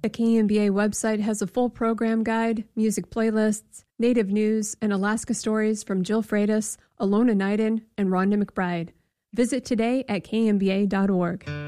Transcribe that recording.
The KMBA website has a full program guide, music playlists, native news, and Alaska stories from Jill Freitas, Alona Knighton, and Rhonda McBride. Visit today at kmba.org.